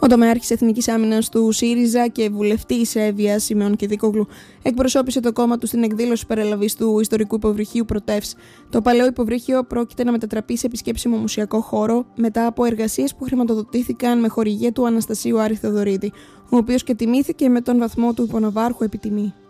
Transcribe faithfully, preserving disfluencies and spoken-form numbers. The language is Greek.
Ο τομεάρχης Εθνικής Άμυνας του ΣΥΡΙΖΑ και βουλευτής Εύβοια Σιμεών Κηδίκογλου εκπροσώπησε το κόμμα του στην εκδήλωση παραλαβής του ιστορικού υποβρυχίου Πρωτεύς. Το παλαιό υποβρύχιο πρόκειται να μετατραπεί σε επισκέψιμο μουσιακό χώρο μετά από εργασίες που χρηματοδοτήθηκαν με χορηγία του Αναστασίου Άρη Θεοδωρίδη, ο οποίος και τιμήθηκε με τον βαθμό του υποναβάρχου επιτιμή.